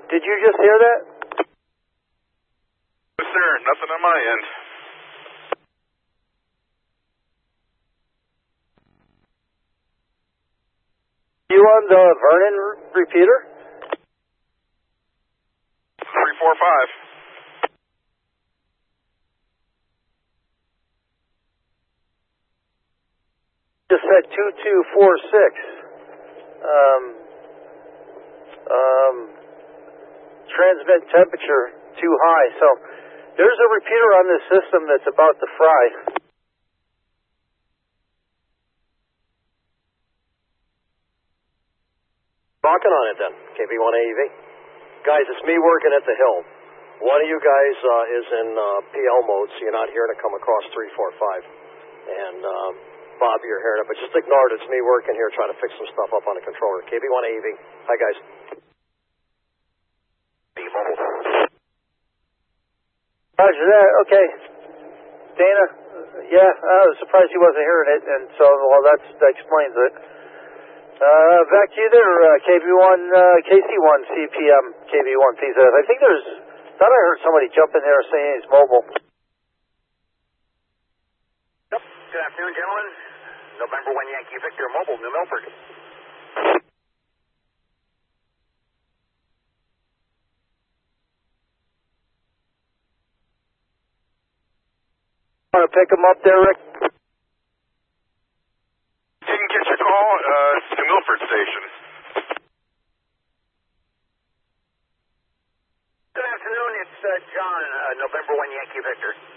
Did you just hear that? Yes, sir. Nothing on my end. You on the Vernon repeater? 345. Just said 2246. Transmit temperature too high. So there's a repeater on this system that's about to fry. Rocking on it then, KB1AEV. Guys, it's me working at the hill. One of you guys is in PL mode, so you're not hearing it come across 345. And Bob, you're hearing it, but just ignore it. It's me working here trying to fix some stuff up on the controller. KB1AEV. Hi, guys. Roger that. Okay. Dana, yeah, I was surprised he wasn't hearing it, and so, well, that explains it. Back to you there, KB1, KC1, CPM, KB1, PZ. I think thought I heard somebody jump in there saying he's mobile. Yep. Good afternoon, gentlemen. November 1 Yankee Victor Mobile, New Milford. Want to pick him up there, Rick? Didn't get your call. It's New Milford Station. Good afternoon. It's John, November 1 Yankee Victor.